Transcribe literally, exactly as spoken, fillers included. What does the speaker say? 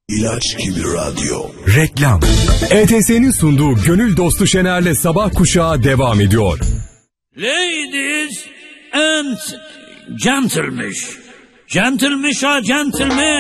İlaç gibi radyo. Reklam. E T S'nin sunduğu Gönül Dostu Şener'le Sabah Kuşağı devam ediyor. Ladies and gentlemen. Gentlemen, gentlemen.